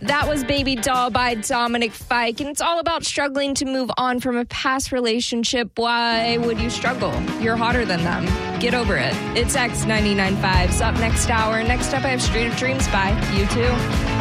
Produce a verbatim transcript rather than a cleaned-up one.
That was Baby Doll by Dominic Fike, and it's all about struggling to move on from a past relationship. Why would you struggle? You're hotter than them. Get over it. It's X ninety-nine point five's up next hour. Next up, I have Street of Dreams by U two.